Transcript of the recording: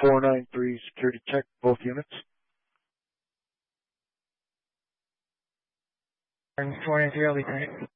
493 security check, both units. 493, I'll be turning.